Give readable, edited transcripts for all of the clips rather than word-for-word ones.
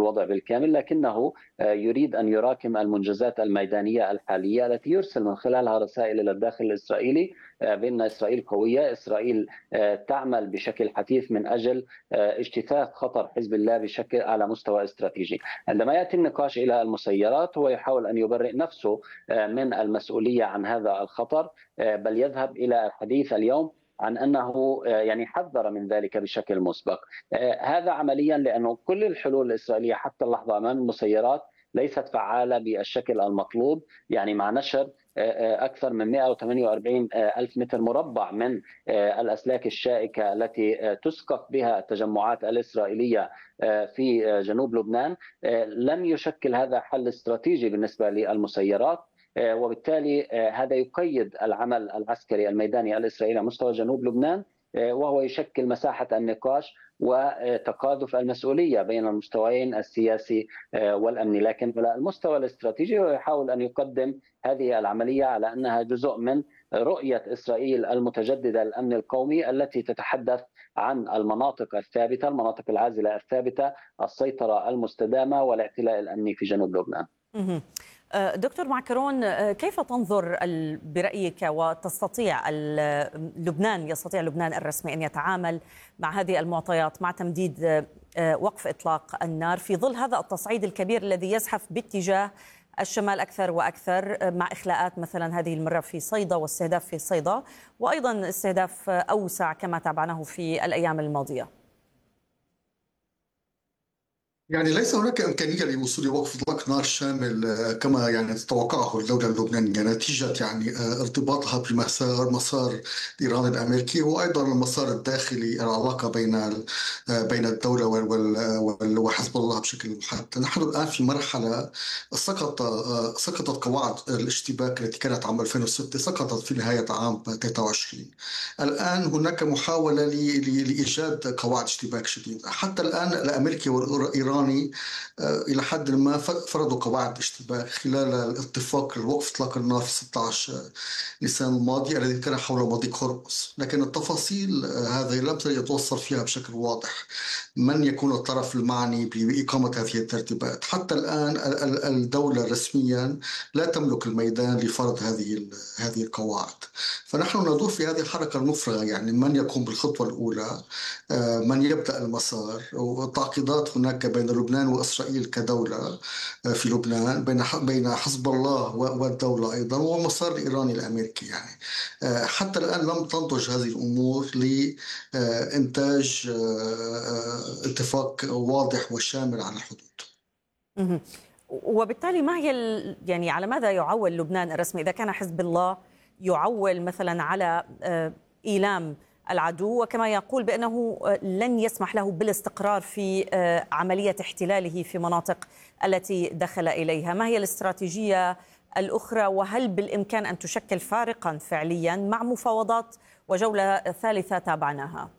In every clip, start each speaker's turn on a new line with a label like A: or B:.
A: الوضع بالكامل، لكنه يريد أن يراكم المنجزات الميدانية الحالية التي يرسل من خلالها رسائل إلى الداخل الإسرائيلي بأن إسرائيل قوية. إسرائيل تعمل بشكل حثيث من أجل اجتثاث خطر حزب الله بشكل على مستوى استراتيجي. عندما يأتي النقاش إلى المسيرات هو يحاول أن يبرئ نفسه من المسؤولية عن هذا الخطر، بل يذهب إلى الحديث اليوم عن أنه يعني حذر من ذلك بشكل مسبق. هذا عمليا لأنه كل الحلول الإسرائيلية حتى اللحظة أمام المسيرات ليست فعالة بالشكل المطلوب. يعني مع نشر أكثر من 148 ألف متر مربع من الأسلاك الشائكة التي تسقط بها التجمعات الإسرائيلية في جنوب لبنان، لم يشكل هذا حل استراتيجي بالنسبة للمسيرات، وبالتالي هذا يقيد العمل العسكري الميداني الإسرائيلي على مستوى جنوب لبنان، وهو يشكل مساحة النقاش وتقاذف المسؤولية بين المستويين السياسي والأمني. لكن على المستوى الاستراتيجي هو يحاول أن يقدم هذه العملية على أنها جزء من رؤية إسرائيل المتجددة للأمن القومي التي تتحدث عن المناطق الثابتة، المناطق العازلة الثابتة، السيطرة المستدامة والاعتلاء الأمني في جنوب لبنان.
B: دكتور معكرون، كيف تنظر برأيك وتستطيع لبنان الرسمي أن يتعامل مع هذه المعطيات، مع تمديد وقف إطلاق النار في ظل هذا التصعيد الكبير الذي يزحف باتجاه الشمال أكثر وأكثر، مع إخلاءات مثلا هذه المرة في صيدا واستهداف في صيدا، وأيضا استهداف أوسع كما تابعناه في الأيام الماضية؟
C: يعني ليس هناك إمكانية لوصول وقف إطلاق نار شامل كما يعني تتوقعه الدولة اللبنانية، نتيجة يعني ارتباطها مسار إيران الأمريكي، وأيضا المسار الداخلي، العلاقة بين الدولة وحزب الله بشكل محدد. نحن الآن في مرحلة سقطت قواعد الاشتباك التي كانت عام 2006، سقطت في نهاية عام 23. الآن هناك محاولة لإيجاد قواعد اشتباك جديدة. حتى الآن الأمريكي والإيراني إلى حد ما فرضوا قواعد اشتباك خلال الاتفاق لوقف إطلاق النار في 16 نيسان الماضي الذي كان حول مضيق هرمز، لكن التفاصيل هذه لم يتوصل فيها بشكل واضح من يكون الطرف المعني بإقامة هذه الترتيبات. حتى الآن الدولة رسميا لا تملك الميدان لفرض هذه القواعد، فنحن ندور في هذه الحركة المفرغة. يعني من يقوم بالخطوة الأولى، من يبدأ المسار، والتعقيدات هناك بين لبنان وإسرائيل كدولة في لبنان، بين حزب الله والدولة أيضا، والمسار الإيراني الأمريكي. يعني حتى الآن لم تنضج هذه الأمور لإنتاج اتفاق واضح وشامل على الحدود.
B: وبالتالي ما هي يعني على ماذا يعول لبنان الرسمي إذا كان حزب الله يعول مثلا على إيلام العدو، وكما يقول بأنه لن يسمح له بالاستقرار في عملية احتلاله في مناطق التي دخل إليها؟ ما هي الاستراتيجية الأخرى، وهل بالإمكان أن تشكل فارقا فعليا مع مفاوضات وجولة ثالثة تابعناها؟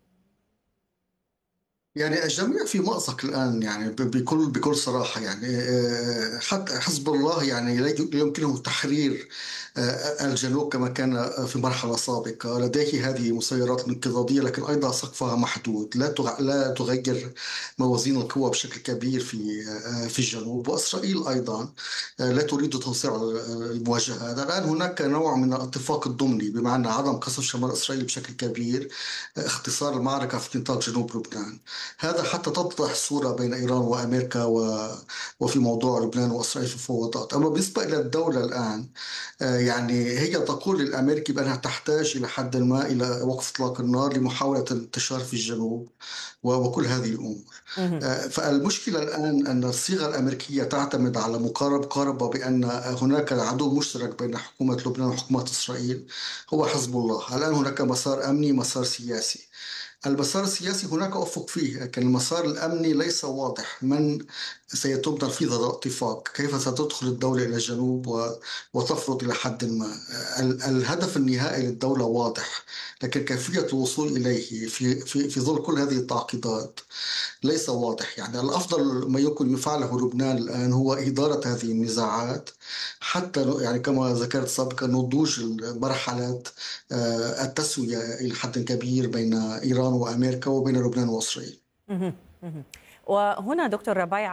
C: يعني الجميع في مأزق الآن، يعني بكل صراحة. يعني حتى حزب الله يعني لا يمكنه تحرير الجنوب كما كان في مرحلة سابقة. لديه هذه مسيرات انقضاضية، لكن أيضا سقفها محدود، لا تغير موازين القوى بشكل كبير في الجنوب. وإسرائيل أيضا لا تريد توسيع المواجهات. الآن هناك نوع من الاتفاق الضمني، بمعنى عدم قصف شمال إسرائيل بشكل كبير، اختصار المعركة في نطاق جنوب لبنان. هذا حتى تتضح الصورة بين إيران وأمريكا وفي موضوع لبنان وإسرائيل في المفاوضات. أما بالنسبة إلى الدولة الآن، يعني هي تقول للأمريكي بأنها تحتاج إلى حد ما إلى وقف إطلاق النار لمحاولة الانتشار في الجنوب وكل هذه الأمور. فالمشكلة الآن أن الصيغة الأمريكية تعتمد على مقاربة بأن هناك عدو مشترك بين حكومة لبنان وحكومة إسرائيل هو حزب الله. الآن هناك مسار أمني، مسار سياسي. المسار السياسي هناك أفق فيه، لكن المسار الأمني ليس واضح. من سيتم تنفيذ هذا الاتفاق؟ كيف ستدخل الدولة إلى الجنوب وتفرض إلى حد ما؟ الهدف النهائي للدولة واضح، لكن كيفية الوصول إليه في ظل كل هذه التعقيدات ليس واضح. يعني الأفضل ما يمكن يفعله لبنان الآن هو إدارة هذه النزاعات، حتى يعني كما ذكرت سابقا نضوج مرحلة التسوية إلى حد كبير بين إيران وأمريكا وبين لبنان وإسرائيل.
B: وهنا دكتور ربيع